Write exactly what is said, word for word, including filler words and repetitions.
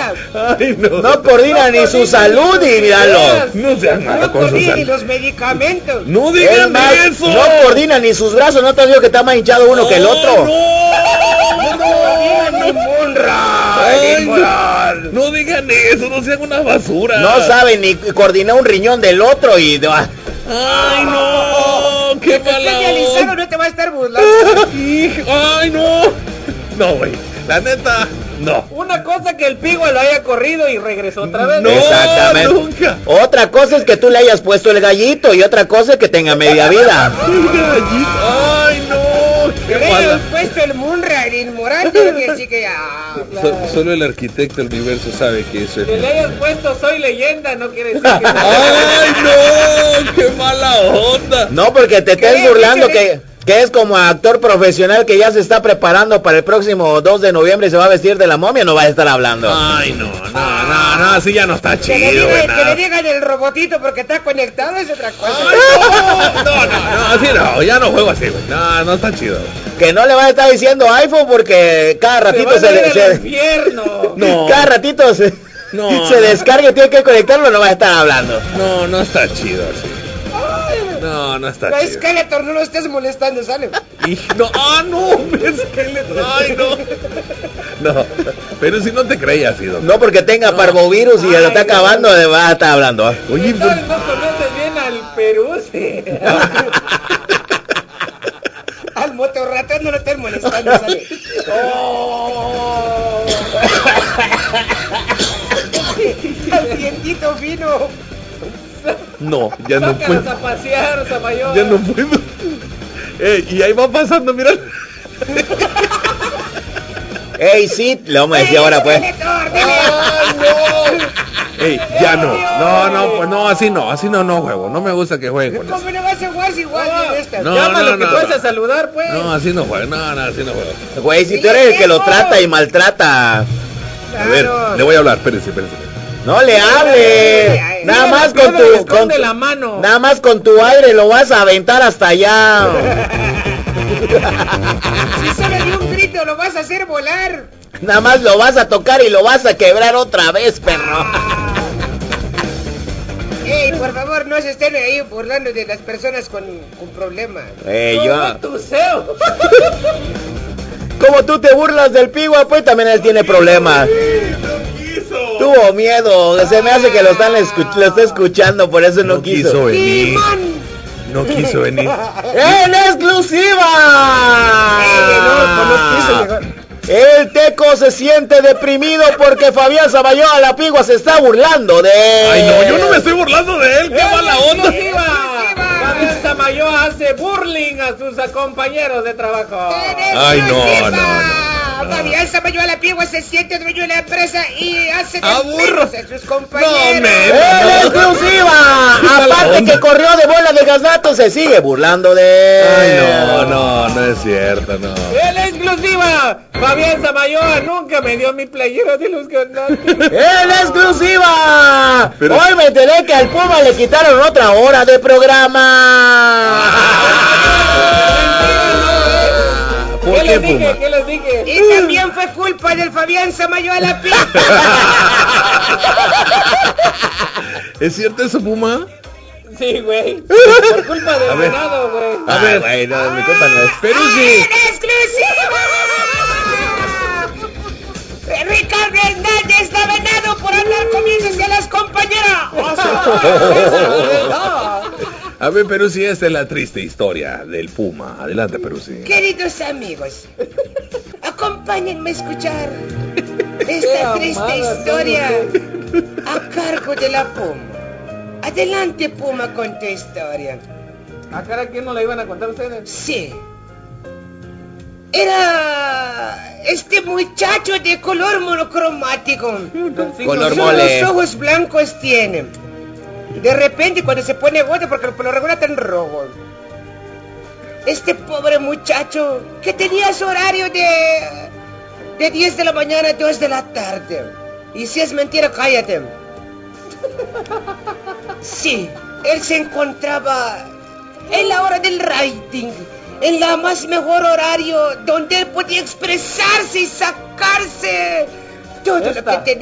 coordina. Ay, no. No coordina ni su salud y míralo. No sean No malos con su coordina ni salud. los medicamentos. No Es digan más, eso. no coordina ni sus brazos. ¿No te digo que está más hinchado uno que el otro? No, Coordina ni Munra. Ay, ni no. moral. No digan eso, no sean una basura. No sabe ni coordinar un riñón del otro y... Ay, no. Qué Que te mala especializado onda. no te va a estar burlando. Hijo, ay, no. No, güey. La neta, no. Una cosa que el Pigo lo haya corrido y regresó otra vez. No, Exactamente. nunca. Otra cosa es que tú le hayas puesto el gallito y otra cosa es que tenga media vida. Ay, no. Qué Que le mala. hayas puesto el Munra, el inmoral, tiene que decir que ya. So- solo el arquitecto del universo sabe que eso es. Que le hayas puesto soy leyenda no quiere decir que... Ay, no. Qué mala onda. No, porque te estés ¿Qué? burlando ¿Qué? que, que es como actor profesional que ya se está preparando para el próximo dos de noviembre y se va a vestir de la momia, no va a estar hablando. Ay, no, no, no, no, así ya no está Que le, chido, diga, güey, que le nada. digan el robotito porque está conectado es otra cosa. Ay, no, no, no, no, así no, ya no juego así, güey. No, no está chido. Que no le va a estar diciendo iPhone porque cada ratito se, se, va a le... ir al se- infierno. No. Cada ratito se, No, se no. descarga y tiene que conectarlo, no va a estar hablando. No, no está chido así. No, no está No, chido. Skeletor, no lo estés molestando, sale. Y no, ah, no, es que le... Ay, no. No, pero si no te creías, sí, doctor. No porque tenga parvovirus y lo está Ay, no. acabando, de- va a estar hablando. Oye, No, ¿por- no conoces bien al Perú, sí. Al motorratón no lo estés molestando, sale. Oh. Al dientito fino. no, ya no Sácalos puedo. a pasear, Samayoa. Ya no puedo. Ey, y ahí va pasando, mira. Ey, sí, le vamos a decir ahora pues. Skeletor, dile. ¡Ay, no! Ey, ya no. No, no, pues no, así no, así no, no juego. No me gusta que jueguen con eso. ¿Cómo no vas a jugar si igual en esta? No, Llámalo no, que no, puedes no. a saludar, pues. No, así no juego. No, no, así no juego. Güey, si tú eres el que lo trata y maltrata, A ver, Claro. le voy a hablar, espérense, espérense. no le hable. Nada más con Piedra le tu esconde con, la mano. nada más con tu aire lo vas a aventar hasta allá. Si solo de un grito lo vas a hacer volar. Nada más lo vas a tocar y lo vas a quebrar otra vez, perro. Ey, por favor, no se estén ahí burlando de las personas con, con problemas. Eh, Como yo, tu seo. como tú te burlas del Pigua, pues también él tiene problemas. Tuvo miedo, se me hace que lo están escu- lo está escuchando, por eso no, No quiso venir. ¡Timón! No quiso venir. ¡En exclusiva! Ey, no, pues no quiso llegar. El Teco se siente deprimido porque Fabián Samayoa la Pigua se está burlando de él. Ay, no, yo no me estoy burlando de él. ¡Qué mala onda! Fabián Samayoa hace burling a sus compañeros de trabajo. Ay, no, no, no. Fabián Samayoa la Pigua se siente dueño de la empresa y hace de Ah, burro. menos a sus compañeros. No, me- ¡En exclusiva! Qué mala Aparte onda. que corrió de bola de gaznato, se sigue burlando de él. Ay, no, no, no es cierto, no. ¡En exclusiva! Fabián Samayoa nunca me dio mi playera de los ganáticos. ¡En exclusiva! Pero- Hoy me enteré que al Puma le quitaron otra hora de programa. ¿Por ¿Qué qué, les dije? Puma? ¿Qué les dije? Y también fue culpa del Fabián Samayoa la Pigua. ¿Es cierto eso, Puma? Sí, güey. Por culpa del A ver. venado, güey. A ver. Ay, güey, no, mi culpa no es. Pero sí. ¡En exclusiva! Ricardo Hernández está venado por hablar comienzos de las compañeras. A ver, Peruzzi, esta es la triste historia del Puma. Adelante, Peruzzi. Queridos amigos, acompáñenme a escuchar Qué esta triste amadas son historia a cargo de la Puma. Adelante, Puma, con tu historia. ¿A cara quién no la iban a contar ustedes? Sí. Era este muchacho de color monocromático. Color Solo mole. los ojos blancos tiene. De repente cuando se pone gordo, porque por lo regular están rojos. Este pobre muchacho que tenía su horario de de diez de la mañana a dos de la tarde. Y si es mentira, cállate. Sí, él se encontraba en la hora del rating, en la más mejor horario donde él podía expresarse y sacarse todo Esta. lo que tenía.